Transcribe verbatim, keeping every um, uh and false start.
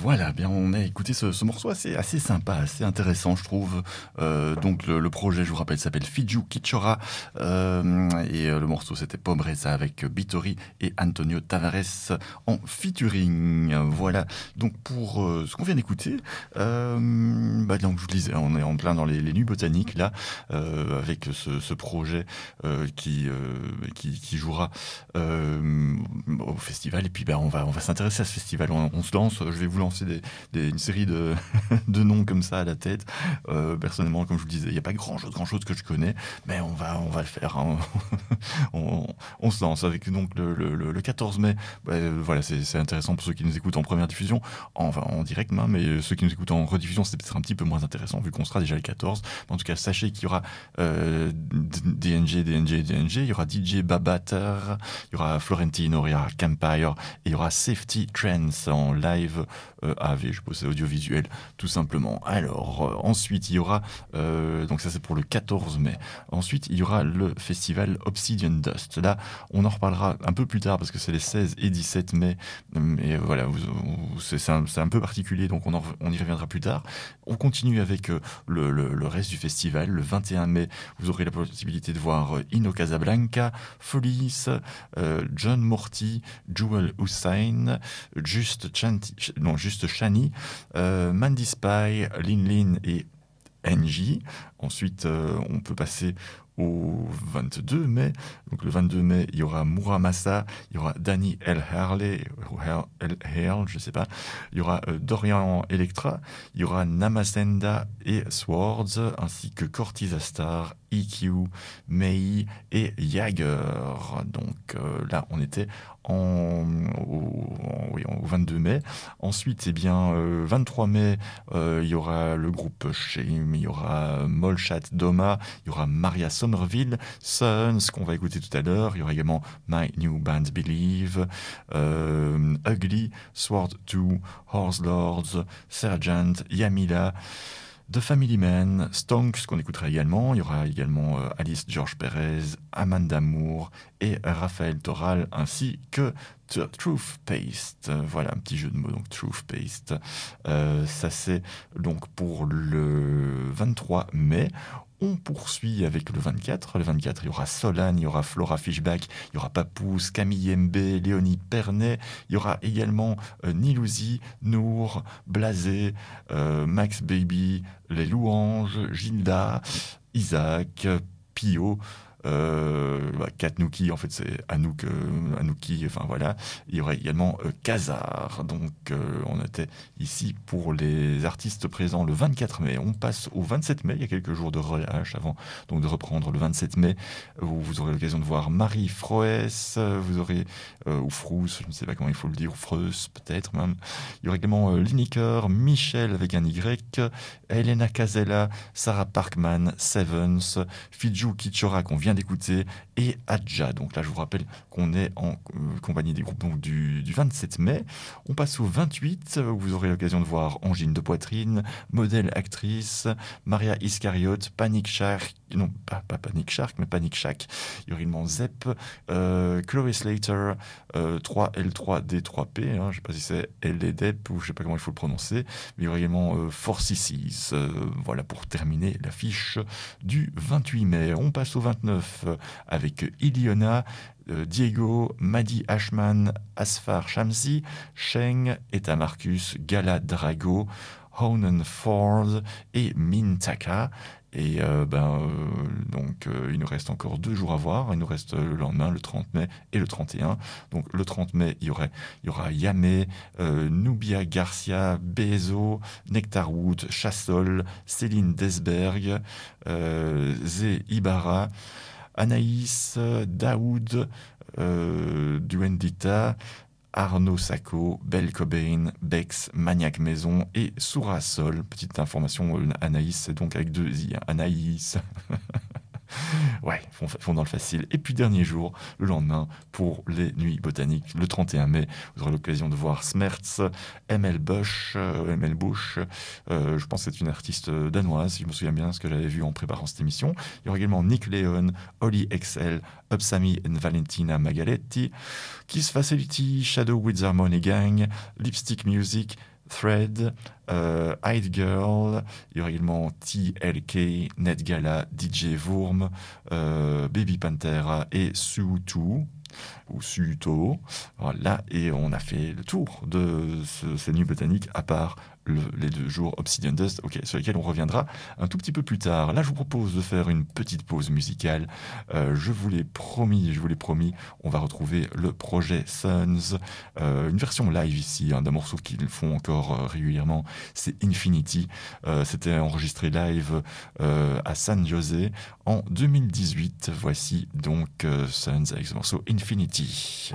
Voilà, bien on a écouté ce, ce morceau assez, assez sympa, assez intéressant je trouve. Euh, donc le, le projet, je vous rappelle, s'appelle Fiju Kichora euh, et euh, le morceau c'était Pobreza avec Bittori et Antonio Tavares en featuring. Voilà, donc pour euh, ce qu'on vient d'écouter, euh, bah, donc je vous le disais, on est en plein dans les, les nuits botaniques là, euh, avec ce, ce projet euh, qui, euh, qui, qui jouera euh, au festival et puis bah, on va, on va s'intéresser à ce festival, on, on se lance, je vais vous lancer des, des, une série de, de noms comme ça à la tête. Euh, personnellement, comme je vous le disais, il n'y a pas grand chose, grand chose que je connais, mais on va, on va le faire. Hein. on, on se lance avec donc le, le, le quatorze mai. Bah, voilà, c'est, c'est intéressant pour ceux qui nous écoutent en première diffusion, enfin en direct, hein, mais ceux qui nous écoutent en rediffusion, c'est peut-être un petit peu moins intéressant vu qu'on sera déjà le quatorze. Mais en tout cas, sachez qu'il y aura euh, D N G, D N G, D N G, il y aura D J Babater, il y aura Florentino, il y aura Campire, et il y aura Safety Trends en live euh, A V, je suppose c'est audiovisuel tout simplement. Alors euh, ensuite il y aura euh, donc ça c'est pour le quatorze mai. Ensuite il y aura le festival Obsidian Dust. Là on en reparlera un peu plus tard parce que c'est les seize et dix-sept mai. Mais voilà, vous, vous, c'est, c'est, un, c'est un peu particulier donc on, en, on y reviendra plus tard. On continue avec euh, le, le, le reste du festival. Le vingt et un mai vous aurez la possibilité de voir euh, Ino Casablanca, Folies, euh, John Morty, Jewel Hussain, Juste Chanti, non, Juste Shani, euh, Mandy Spy, Lin Lin et N J. Ensuite, euh, on peut passer au vingt-deux mai. Donc le vingt-deux mai, il y aura Muramasa, il y aura Danny L. Harley, ou L. Hale, je sais pas. Il y aura euh, Dorian Electra, il y aura Namasenda et Swords, ainsi que Cortisa Star, E Q, Mei et Jagger. Donc euh, là, on était en, au, en, oui, au vingt-deux mai. Ensuite, eh bien, euh, vingt-trois mai, euh, il y aura le groupe Shame, il y aura Molchat Doma, il y aura Maria Somerville, Sons, qu'on va écouter tout à l'heure. Il y aura également My New Band Believe, euh, Ugly, Sword deux, Horse Lords, Sergeant, Yamila, The Family Man, Stonks, qu'on écoutera également. Il y aura également euh, Alice George Perez, Amanda Moore et Raphaël Toral, ainsi que The Truth Paste. Voilà, un petit jeu de mots, donc Truth Paste. Euh, ça, c'est donc pour le vingt-trois mai. On poursuit avec le vingt-quatre. Le vingt-quatre, il y aura Solane, il y aura Flora Fishback, il y aura Papoose, Camille Mbé, Léonie Pernet. Il y aura également euh, Nilouzi, Nour, Blasé, euh, Max Baby, Les Louanges, Gilda, Isaac, Pio. Euh, bah, Katnouki, en fait c'est Anouk, euh, Anouki, enfin voilà. Il y aura également euh, Kazar. Donc euh, on était ici pour les artistes présents le vingt-quatre mai. On passe au vingt-sept mai, il y a quelques jours de relâche avant donc de reprendre le vingt-sept mai, où vous aurez l'occasion de voir Marie Froès, vous aurez, euh, ou Frous, je ne sais pas comment il faut le dire, ou Freus peut-être même. Il y aura également euh, Lineker, Michel avec un Y, Elena Casella, Sarah Parkman, Sevens, Fiju Kichora qu'on vient d'écouter, et Adja. Donc là, je vous rappelle qu'on est en euh, compagnie des groupes donc, du, du vingt-sept mai. On passe au vingt-huit, où vous aurez l'occasion de voir Angine de Poitrine, modèle actrice, Maria Iscariote, Panic Shark, non, pas, pas Panic Shark, mais Panic Shack, il y aura également Zep, euh, Chloé Slater, euh, trois L trois D trois P, hein, je ne sais pas si c'est L D D P ou je ne sais pas comment il faut le prononcer, mais il y aura également euh, Four C's. Euh, voilà pour terminer l'affiche du vingt-huit mai. On passe au vingt-neuf euh, avec Iliona, euh, Diego, Madi Ashman, Asfar Shamsi, Sheng, Eta Marcus, Gala Drago, Honan Ford et Mintaka. Et euh, ben, euh, donc euh, il nous reste encore deux jours à voir. Il nous reste euh, le lendemain, le trente mai et le trente et un. Donc le trente mai, il y, aurait, il y aura Yamé, euh, Nubia Garcia, Bezo, Nectarwood, Chassol, Céline Desberg, euh, Zé Ibarra, Anaïs, Daoud, euh, Duendita, Arnaud Sacco, Belle Cobain, Bex, Maniac Maison et Soura Sol. Petite information, Anaïs, c'est donc avec deux i. Hein. Anaïs. Ouais, font, font dans le facile. Et puis dernier jour, le lendemain, pour les nuits botaniques, le trente et un mai, vous aurez l'occasion de voir Smertz, M L Bush, euh, M L Bush, euh, je pense que c'est une artiste danoise, si je me souviens bien ce que j'avais vu en préparant cette émission. Il y aura également Nick Leon, Holly X L, Upsami et Valentina Magaletti, Kiss Facility, Shadow with Harmony Gang, Lipstick Music, Thread, euh, Hide Girl, il y aura également T L K, Netgala, D J Worm, euh, Baby Pantera et Sutu ou Suto. Voilà, et on a fait le tour de ce, ces nuits botaniques, à part le, les deux jours Obsidian Dust, okay, sur lesquels on reviendra un tout petit peu plus tard. Là, je vous propose de faire une petite pause musicale. Euh, je vous l'ai promis, je vous l'ai promis, on va retrouver le projet Suns, euh, une version live ici, hein, d'un morceau qu'ils font encore euh, régulièrement, c'est Infinity. Euh, C'était enregistré live euh, à San José en deux mille dix-huit. Voici donc euh, Suns avec ce morceau Infinity.